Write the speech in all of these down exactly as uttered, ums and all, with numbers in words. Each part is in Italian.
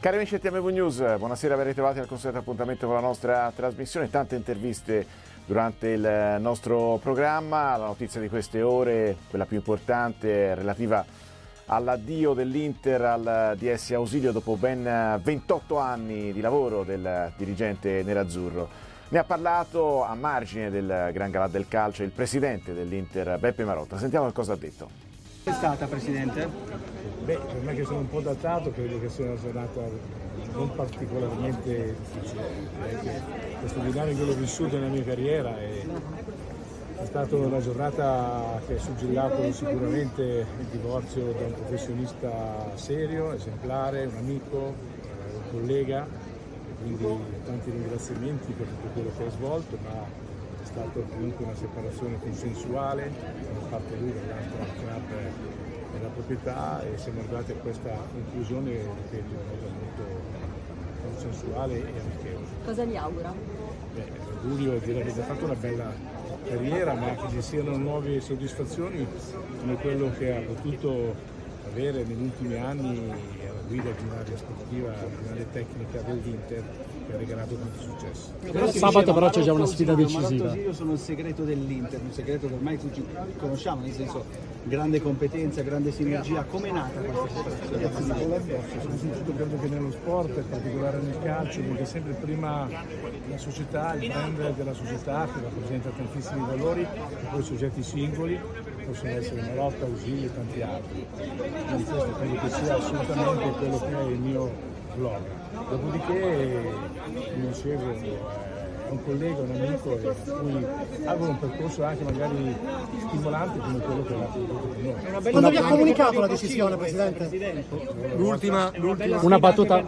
Cari amici di T M V News, buonasera, ben ritrovati al consueto appuntamento con la nostra trasmissione. Tante interviste durante il nostro programma. La notizia di queste ore, quella più importante, relativa all'addio dell'Inter al D S Ausilio dopo ben ventotto anni di lavoro del dirigente nerazzurro. Ne ha parlato a margine del Gran Galà del Calcio il presidente dell'Inter, Beppe Marotta. Sentiamo che cosa ha detto. È stata, Presidente? Beh, per me che sono un po' datato, credo che sia una giornata non particolarmente difficile, perché questo dinamico l'ho vissuto nella mia carriera e è stata una giornata che ha suggellato sicuramente il divorzio da un professionista serio, esemplare, un amico, un collega, quindi tanti ringraziamenti per tutto quello che ha svolto, ma è stata comunque una separazione consensuale da parte lui dall'altra club della proprietà e siamo arrivati a questa conclusione, ripeto, in modo molto consensuale e amichevole. Cosa gli augura? Beh, l'augurio di aver fatto una bella carriera, ma che ci siano nuove soddisfazioni come quello che ha potuto avere negli ultimi anni alla guida di un'area sportiva, di un'area tecnica dell'Inter, che ha regalato tanto successo. Sabato però c'è già una sfida decisiva. Io sono il segreto dell'Inter, un segreto che ormai tutti conosciamo, nel senso grande competenza, grande sinergia. Come è nata questa situazione? Soprattutto credo che nello sport, in particolare nel calcio, perché sempre prima la società, il brand della società che rappresenta tantissimi valori e poi soggetti singoli, possono essere Marotta, Ausilio e tanti altri. Quindi questo credo che sia assolutamente quello che è il mio blog. Dopodiché, come dicevo, è un collega, un amico e a cui auguro un percorso anche magari stimolante come quello che l'ha avuto con noi. Quando vi ha comunicato la decisione, Presidente? L'ultima, l'ultima una battuta.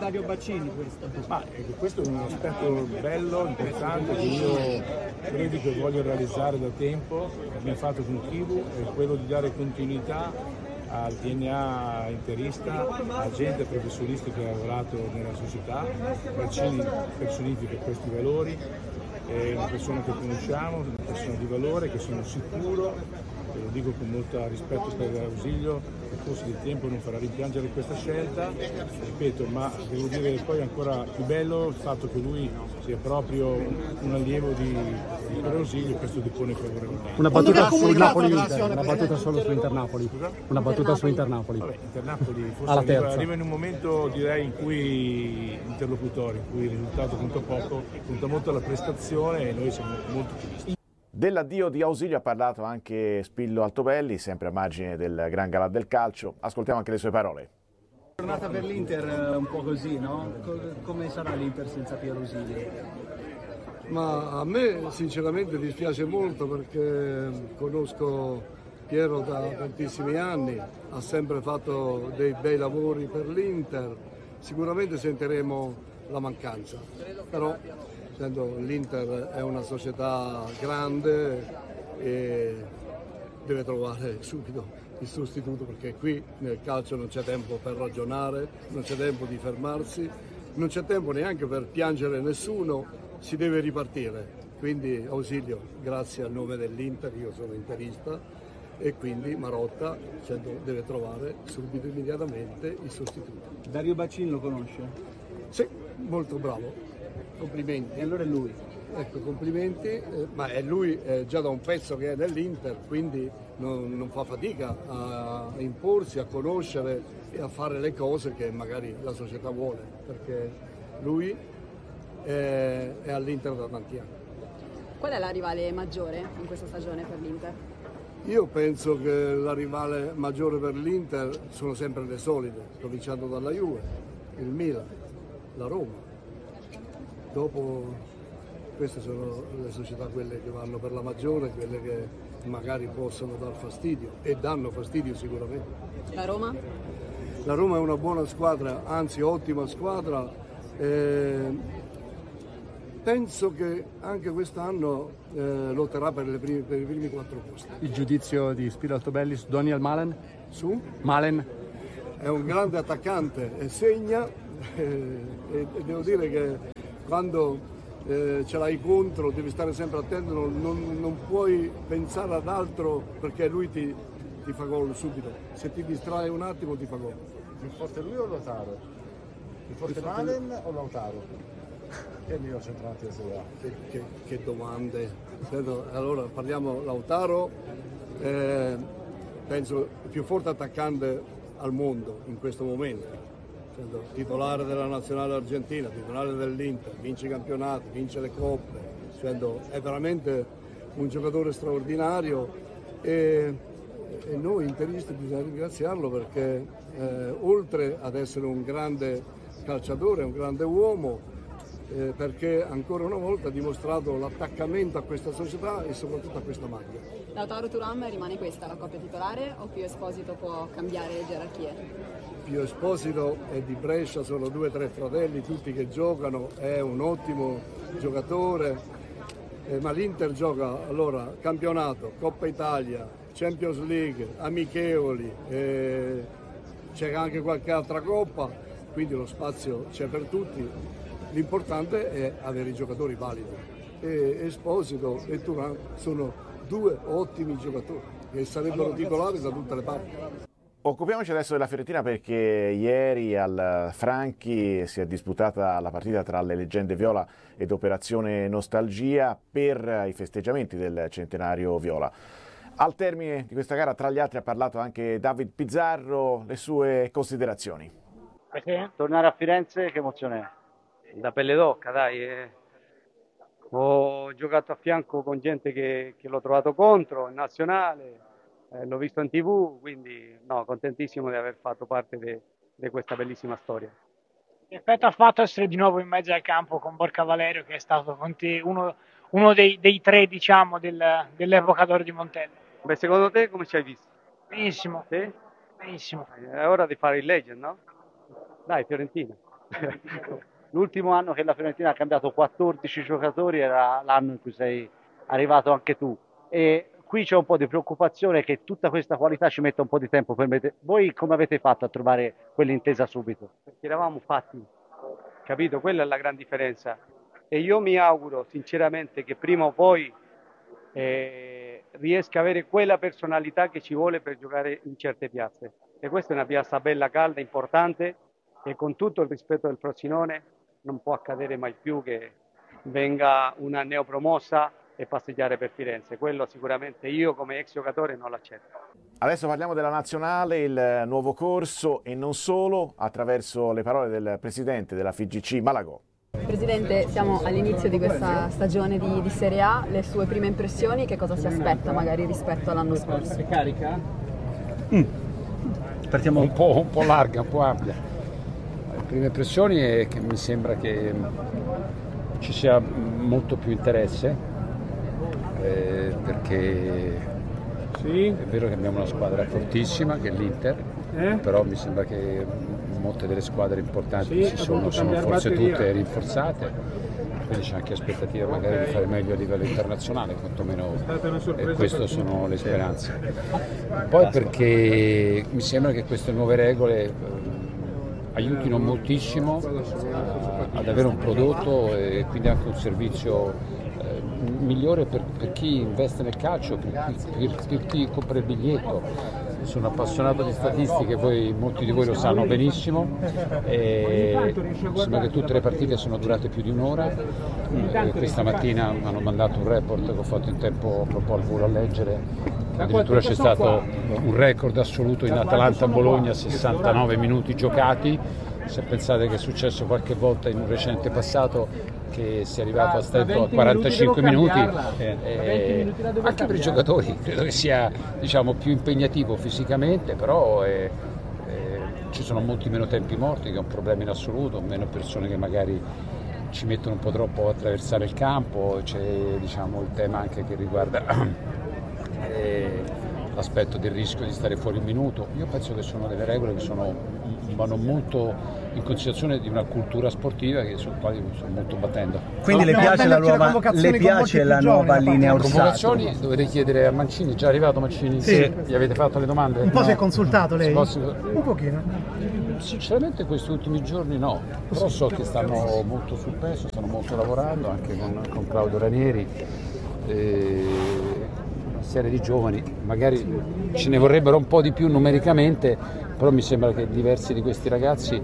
Ma questo è un aspetto bello, importante, che io credo che voglio realizzare da tempo, abbiamo fatto con Kivu, è quello di dare continuità al D N A interista, a gente professionista che ha lavorato nella società. Braccini personifica questi valori, è una persona che conosciamo, una persona di valore, che sono sicuro, e lo dico con molto rispetto per Ausilio, nel corso del tempo non farà rimpiangere questa scelta, ripeto, ma devo dire che poi è ancora più bello il fatto che lui sia proprio un allievo di, di Ausilio, e questo depone favorevolmente. Una battuta sul Napoli, una battuta solo su Inter-Napoli. Una battuta su Inter-Napoli. Vabbè, Inter-Napoli forse alla arriva, terza. arriva in un momento, direi, in cui interlocutori, in cui il risultato conta poco, conta molto la prestazione e noi siamo molto felici. Dell'addio di Ausilio ha parlato anche Spillo Altobelli, sempre a margine del Gran Galà del Calcio. Ascoltiamo anche le sue parole. Giornata per l'Inter un po' così, no? Come sarà l'Inter senza Piero Ausilio? Ma a me sinceramente dispiace molto perché conosco Piero da tantissimi anni, ha sempre fatto dei bei lavori per l'Inter, sicuramente sentiremo la mancanza, però l'Inter è una società grande e deve trovare subito il sostituto, perché qui nel calcio non c'è tempo per ragionare, non c'è tempo di fermarsi, non c'è tempo neanche per piangere nessuno, si deve ripartire. Quindi Ausilio, grazie al nome dell'Inter, io sono interista, e quindi Marotta deve trovare subito, immediatamente, il sostituto. Dario Baccin lo conosce? Sì, molto bravo. Complimenti. E allora è lui. Ecco, complimenti, eh, ma è lui eh, già da un pezzo che è nell'Inter, quindi non, non fa fatica a imporsi, a conoscere e a fare le cose che magari la società vuole, perché lui è, è all'Inter da tanti anni. Qual è la rivale maggiore in questa stagione per l'Inter? Io penso che la rivale maggiore per l'Inter sono sempre le solite, cominciando dalla Juve, il Milan, la Roma. Dopo queste sono le società quelle che vanno per la maggiore, quelle che magari possono dar fastidio e danno fastidio sicuramente. La Roma? La Roma è una buona squadra, anzi ottima squadra. Eh, penso che anche quest'anno eh, lotterà per, le prime, per i primi quattro posti. Il giudizio di Spillo Altobelli su Daniel Malen? Su? Malen? È un grande attaccante e segna eh, e, e devo dire che quando eh, ce l'hai contro devi stare sempre attento, non, non, non puoi pensare ad altro perché lui ti, ti fa gol subito, se ti distrae un attimo ti fa gol. Più forte lui o Lautaro? Forse Malen o Lautaro? Che è il miglior centravanti della Serie A? Che, che, che domande. Allora parliamo Lautaro, eh, penso il più forte attaccante al mondo in questo momento. Titolare della nazionale argentina, titolare dell'Inter, vince i campionati, vince le coppe, è veramente un giocatore straordinario e, e noi interisti bisogna ringraziarlo perché eh, oltre ad essere un grande calciatore, un grande uomo, eh, perché ancora una volta ha dimostrato l'attaccamento a questa società e soprattutto a questa maglia. Lautaro Thuram rimane questa la coppia titolare o Pio Esposito può cambiare le gerarchie? Pio Esposito è di Brescia, sono due o tre fratelli, tutti che giocano, è un ottimo giocatore, eh, ma l'Inter gioca allora campionato, Coppa Italia, Champions League, amichevoli, eh, c'è anche qualche altra coppa, quindi lo spazio c'è per tutti, l'importante è avere i giocatori validi e Esposito e Thuram sono due ottimi giocatori che sarebbero titolari da tutte le parti. Occupiamoci adesso della Fiorentina perché ieri al Franchi si è disputata la partita tra le leggende viola ed Operazione Nostalgia per i festeggiamenti del centenario viola. Al termine di questa gara, tra gli altri, ha parlato anche David Pizzarro, le sue considerazioni. Perché? Tornare a Firenze che emozione è? Da pelle d'oca, dai. Eh. Ho giocato a fianco con gente che, che l'ho trovato contro, in nazionale. Eh, l'ho visto in tv, quindi no, contentissimo di aver fatto parte di questa bellissima storia. Che effetto ha fatto essere di nuovo in mezzo al campo con Borca Valerio, che è stato con te uno, uno dei, dei tre, diciamo, del, dell'epoca d'oro di Montella? Beh, secondo te come ci hai visto? Benissimo. Sì? Benissimo. È ora di fare il legend, no? Dai, Fiorentina. L'ultimo anno che la Fiorentina ha cambiato quattordici giocatori era l'anno in cui sei arrivato anche tu. E qui c'è un po' di preoccupazione che tutta questa qualità ci metta un po' di tempo per mettere. Voi come avete fatto a trovare quell'intesa subito? Perché eravamo fatti, capito? Quella è la gran differenza. E io mi auguro sinceramente che prima o poi eh, riesca a avere quella personalità che ci vuole per giocare in certe piazze. E questa è una piazza bella, calda, importante e con tutto il rispetto del Frosinone non può accadere mai più che venga una neopromossa e passeggiare per Firenze. Quello sicuramente io come ex giocatore non l'accetto. Adesso parliamo della nazionale, il nuovo corso e non solo, attraverso le parole del presidente della F I G C Malagò. Presidente, siamo all'inizio di questa stagione di, di Serie A, le sue prime impressioni, che cosa si aspetta magari rispetto all'anno scorso? Carica? Mm. Partiamo un po', un po' larga, un po' ampia. Le prime impressioni è che mi sembra che ci sia molto più interesse. Eh, perché sì. È vero che abbiamo una squadra fortissima che è l'Inter, eh? Però mi sembra che molte delle squadre importanti sì, ci sono, sono forse tutte rinforzate, quindi c'è anche aspettativa magari okay. di fare meglio a livello internazionale, quantomeno eh, queste sono le speranze. Poi perché mi sembra che queste nuove regole eh, aiutino moltissimo a, ad avere un prodotto e quindi anche un servizio migliore per, per chi investe nel calcio, per, per, per chi compra il biglietto. Sono appassionato di statistiche, voi, molti di voi lo sanno benissimo, e sembra che tutte le partite sono durate più di un'ora. E questa mattina hanno mandato un report che ho fatto in tempo proprio al volo a leggere, addirittura c'è stato un record assoluto in Atalanta-Bologna, sessantanove minuti giocati. Se pensate che è successo qualche volta in un recente passato che si è arrivato a stretto a quarantacinque minuti, eh, eh, anche per i giocatori credo che sia, diciamo, più impegnativo fisicamente, però eh, eh, ci sono molti meno tempi morti, che è un problema in assoluto, meno persone che magari ci mettono un po' troppo a attraversare il campo, c'è, diciamo, il tema anche che riguarda eh, l'aspetto del rischio di stare fuori un minuto. Io penso che sono delle regole che sono, vanno molto in considerazione di una cultura sportiva che sul quale mi sto molto battendo. Quindi le piace la nuova, le piace la nuova linea Orsato? Convocazioni dovete chiedere a Mancini, è già arrivato Mancini? Sì. Gli avete fatto le domande? Un po' no. Si è consultato lei? Posso... Un pochino. Sinceramente questi ultimi giorni no, però so che stanno molto sul pezzo, stanno molto lavorando anche con, con Claudio Ranieri, eh, una serie di giovani, magari ce ne vorrebbero un po' di più numericamente, però mi sembra che diversi di questi ragazzi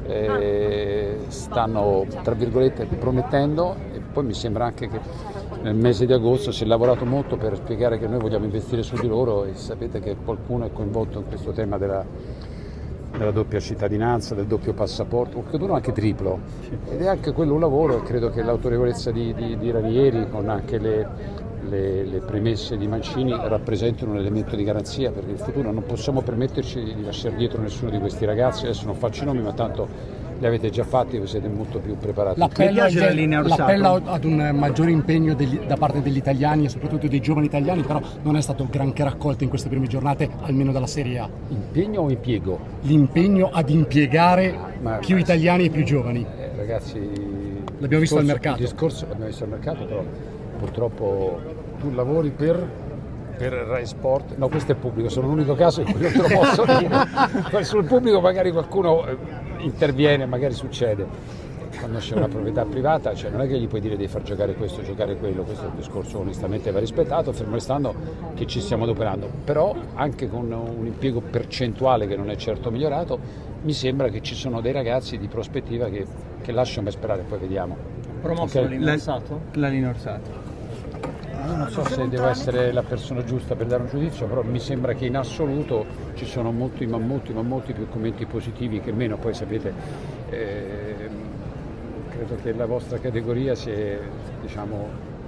eh, stanno tra virgolette promettendo, e poi mi sembra anche che nel mese di agosto si è lavorato molto per spiegare che noi vogliamo investire su di loro, e sapete che qualcuno è coinvolto in questo tema della, della doppia cittadinanza, del doppio passaporto, qualcuno anche triplo, ed è anche quello un lavoro, e credo che l'autorevolezza di, di, di Ranieri con anche le, le, le premesse di Mancini rappresentano un elemento di garanzia per il futuro. Non possiamo permetterci di lasciare dietro nessuno di questi ragazzi, adesso non faccio i nomi, ma tanto li avete già fatti, voi siete molto più preparati. L'appello, l'appello ad un maggiore impegno degli, da parte degli italiani e soprattutto dei giovani italiani, però non è stato granché raccolto in queste prime giornate, almeno dalla Serie A. Impegno o impiego? L'impegno ad impiegare Ma, più italiani e più giovani. Eh, ragazzi, l'abbiamo visto al mercato. Il discorso l'abbiamo visto al mercato, però purtroppo tu lavori per... per Rai Sport, no, questo è pubblico, sono l'unico caso in cui non te lo posso dire. Sul pubblico magari qualcuno interviene, magari succede. Quando c'è una proprietà privata, cioè non è che gli puoi dire di far giocare questo, giocare quello, questo è un discorso onestamente va rispettato, fermo restando che ci stiamo adoperando, però anche con un impiego percentuale che non è certo migliorato, mi sembra che ci sono dei ragazzi di prospettiva che, che lasciano sperare, poi vediamo. Promosso okay. Lalino Orsato? Lalino Orsato. Non so se devo essere la persona giusta per dare un giudizio, però mi sembra che in assoluto ci sono molti, ma molti, ma molti più commenti positivi che meno. Poi sapete, eh, credo che la vostra categoria si è, diciamo,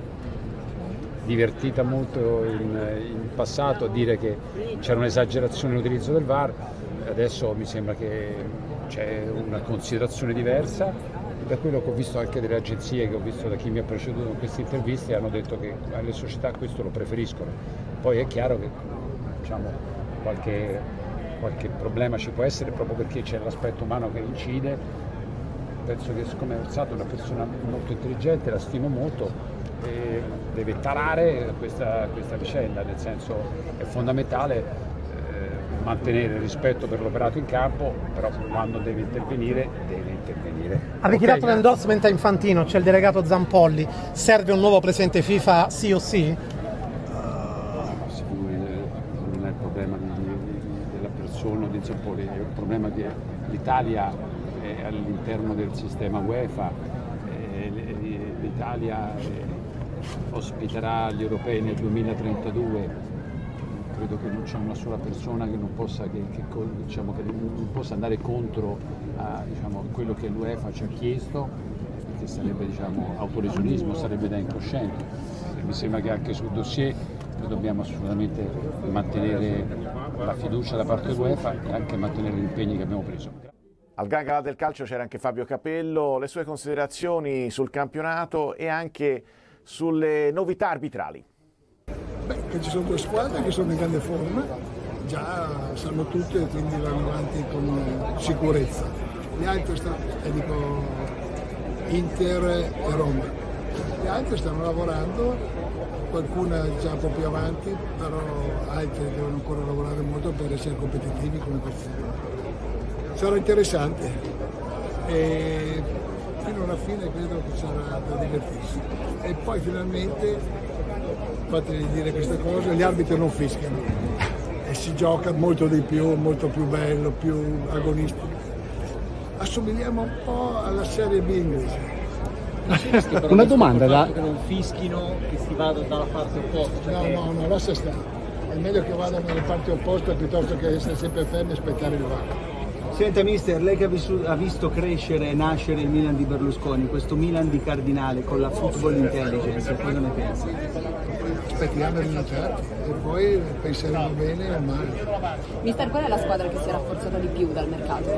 divertita molto in, in passato a dire che c'era un'esagerazione nell'utilizzo del V A R, adesso mi sembra che c'è una considerazione diversa. Da quello che ho visto anche delle agenzie, che ho visto da chi mi ha preceduto in queste interviste, hanno detto che le società questo lo preferiscono. Poi è chiaro che, diciamo, qualche, qualche problema ci può essere proprio perché c'è l'aspetto umano che incide. Penso che siccome Orsato è una persona molto intelligente, la stimo molto, e deve tarare questa, questa vicenda, nel senso è fondamentale mantenere il rispetto per l'operato in campo, però quando deve intervenire, deve intervenire. Ha ritirato okay. l'endorsement a Infantino, c'è il delegato Zampolli, serve un nuovo presidente FIFA sì o sì? Uh, non è il problema di, di, della persona di Zampolli, è il problema che l'Italia è all'interno del sistema UEFA, l'Italia ospiterà gli europei nel duemilatrentadue. Credo che non c'è una sola persona che non possa, che, che, diciamo, che non possa andare contro a diciamo, quello che l'UEFA ci ha chiesto, che sarebbe diciamo, autolesionismo, sarebbe da incoscienti. Mi sembra che anche sul dossier noi dobbiamo assolutamente mantenere la fiducia da parte dell'UEFA e anche mantenere gli impegni che abbiamo preso. Al Gran Galà del Calcio c'era anche Fabio Capello, le sue considerazioni sul campionato e anche sulle novità arbitrali. Beh, che ci sono due squadre che sono in grande forma, già sanno tutte e quindi vanno avanti con sicurezza. Gli altri stanno, e dico Inter e Roma, gli altri stanno lavorando, qualcuna è già un po' più avanti, però altri devono ancora lavorare molto per essere competitivi come questi. Sarà interessante e fino alla fine credo che sarà da divertirsi. E poi finalmente fatemi dire queste cose, gli arbitri non fischiano e si gioca molto di più, molto più bello, più agonistico. Assomigliamo un po' alla Serie B inglese. Una domanda da... che non fischino, che si vada dalla parte opposta. No, che... no, no, lascia stare. È meglio che vadano dalle parti opposte piuttosto che essere sempre fermi e aspettare il V A R. Senta mister, lei che ha, vissuto, ha visto crescere e nascere il Milan di Berlusconi, questo Milan di Cardinale con la football intelligence, cosa ne pensa? Aspettiamo i risultati e poi penseremo bene o male. Mister, qual è la squadra che si è rafforzata di più dal mercato?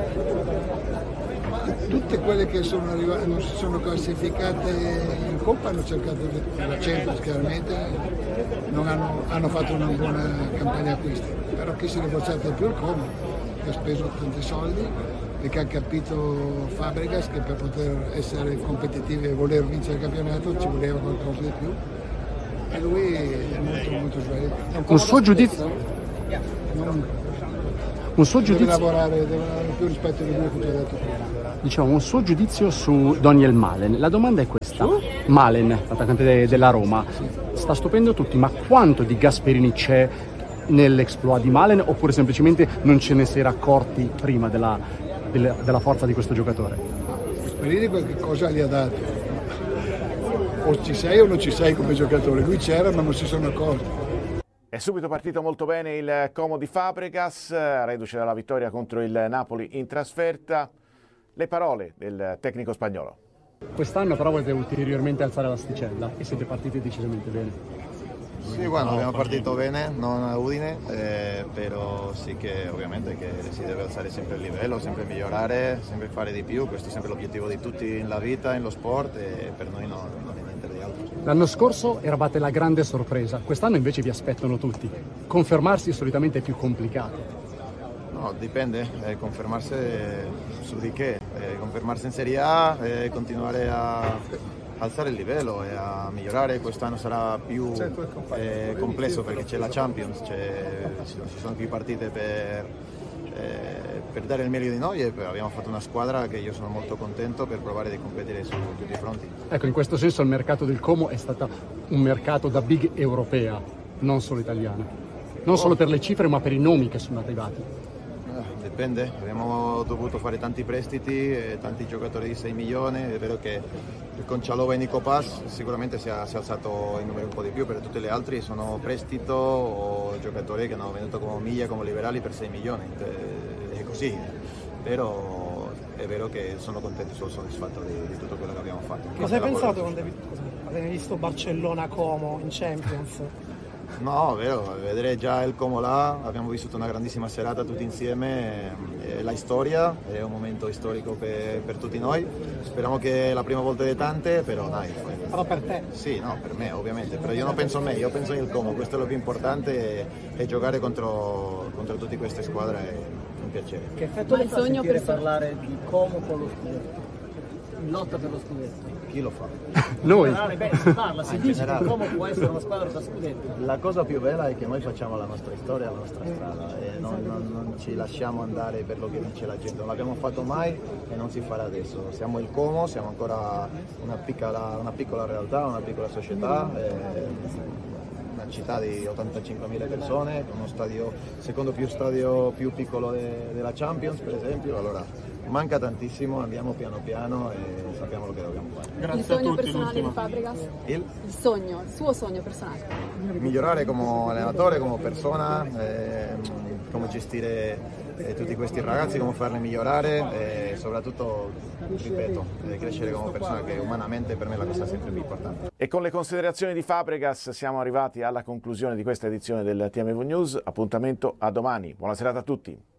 Tutte quelle che sono arrivate, non si sono classificate in Coppa hanno cercato di, la Champions chiaramente, non hanno, hanno fatto una buona campagna acquisti, però chi si è rafforzato di più il Como, che ha speso tanti soldi e che ha capito Fabregas che per poter essere competitivi e voler vincere il campionato ci voleva qualcosa di più e lui è molto molto svelto. Un suo giudizio? Non, un suo giudizio? Deve lavorare, deve avere più rispetto di lui che ti ho detto prima. Diciamo un suo giudizio su Daniel Malen. La domanda è questa: su? Malen, l'attaccante de- della Roma, sì. Sta stupendo tutti, ma quanto di Gasperini c'è nell'exploit di Malen oppure semplicemente non ce ne si era accorti prima della, del, della forza di questo giocatore? Gasperini qualche cosa gli ha dato, o ci sei o non ci sei come giocatore, lui c'era ma non si sono accorti. È subito partito molto bene il Como di Fabregas, reduce dalla vittoria contro il Napoli in trasferta. Le parole del tecnico spagnolo. Quest'anno però volete ulteriormente alzare l'asticella e siete partiti decisamente bene. Sí, bueno, abbiamo partito bene, non a Udine, eh, però sì che ovviamente che si deve alzare sempre il livello, sempre migliorare, sempre fare di più, questo è sempre l'obiettivo di tutti nella vita, nello sport e per noi no, non è niente di altro. L'anno scorso eravate la grande sorpresa, quest'anno invece vi aspettano tutti. Confermarsi solitamente è più complicato. No, dipende, eh, confermarsi su di che, eh, confermarsi in Serie A e eh, continuare a alzare il livello e a migliorare. Quest'anno sarà più eh, complesso perché c'è la Champions, ci sono più partite per, eh, per dare il meglio di noi e abbiamo fatto una squadra che io sono molto contento per provare di competere su tutti i fronti. Ecco, in questo senso il mercato del Como è stato un mercato da big europea, non solo italiana, non solo per le cifre ma per i nomi che sono arrivati. Dipende, abbiamo dovuto fare tanti prestiti, eh, tanti giocatori di sei milioni, è vero che con Cialova e Nico Paz sicuramente si è, si è alzato in numero un po' di più, per tutti gli altri sono prestito o giocatori che hanno venuto come Miglia, come Liberali per sei milioni, è così, però è vero che sono contento, sono soddisfatto di, di tutto quello che abbiamo fatto. Cosa hai pensato quando hai visto Barcellona-Como in Champions? No, vero, vedere già il Como là, abbiamo vissuto una grandissima serata tutti insieme, è la storia, è un momento storico per, per tutti noi, speriamo che è la prima volta di tante, però dai. Però per te? Sì, no, per me ovviamente, però io non penso a me, io penso nel Como, questo è lo più importante e giocare contro, contro tutte queste squadre è un piacere. Che effetto ti fa sentire parlare di Como con lo scudetto, in lotta per lo scudetto? Chi lo fa? Noi. Beh, si parla, si dice che Como può essere una squadra da scudetto. La cosa più bella è che noi facciamo la nostra storia, la nostra strada e non, non, non ci lasciamo andare per lo che dice la gente, non l'abbiamo fatto mai e non si farà adesso. Siamo il Como, siamo ancora una piccola, una piccola realtà, una piccola società, una città di ottantacinquemila persone, uno stadio, secondo più stadio più piccolo de, della Champions per esempio, allora manca tantissimo, andiamo piano piano e sappiamo lo che dobbiamo fare. Grazie il sogno personale di Fabregas? Il? il sogno, il suo sogno personale? Migliorare come allenatore, come persona, eh, come gestire eh, tutti questi ragazzi, come farli migliorare e soprattutto, ripeto, eh, crescere come persona, che umanamente per me è la cosa sempre più importante. E con le considerazioni di Fabregas siamo arrivati alla conclusione di questa edizione del T M V News, appuntamento a domani, buona serata a tutti.